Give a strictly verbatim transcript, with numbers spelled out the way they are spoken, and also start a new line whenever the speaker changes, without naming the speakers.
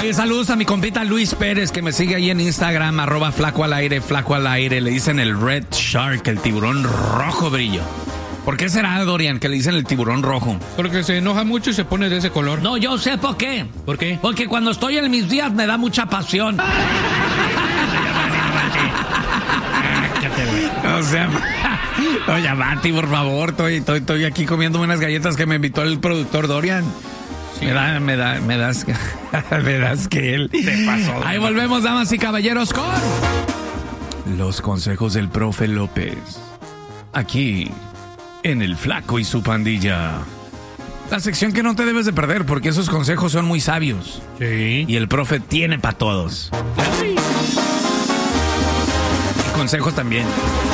Oye, saludos a mi compita Luis Pérez, que me sigue ahí en Instagram, arroba flaco al aire, flaco al aire. Le dicen el Red Shark, el tiburón rojo brillo. ¿Por qué será, Dorian, que le dicen el tiburón rojo?
Porque se enoja mucho y se pone de ese color.
No, yo sé por qué.
¿Por qué?
Porque cuando estoy en mis días me da mucha pasión. O sea, oye, Mati, por favor, estoy, estoy, estoy aquí comiendo unas galletas que me invitó el productor Dorian. Sí. Me da, me da, me das, me das que él.
Te pasó.
Ahí volvemos, damas y caballeros, con los consejos del profe López. Aquí, en El Flaco y su Pandilla. La sección que no te debes de perder, porque esos consejos son muy sabios.
Sí.
Y el profe tiene para todos.
Ay.
Y consejos también.